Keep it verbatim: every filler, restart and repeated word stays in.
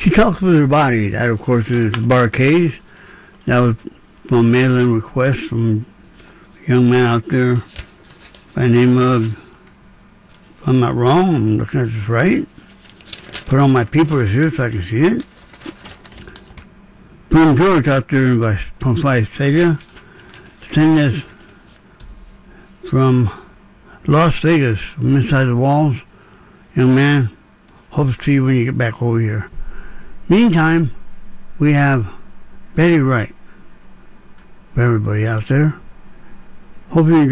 She talks with her body. That, of course, is Bar-Kays. That was from mail-in request from a young man out there by the name of, if I'm not wrong, I'm looking at this right. Put on my papers here so I can see it. From George out there by, from Visalia. Send this from Las Vegas, from inside the walls. Young man, hope to see you when you get back over here. Meantime, we have Betty Wright. For everybody out there. Hope you enjoy.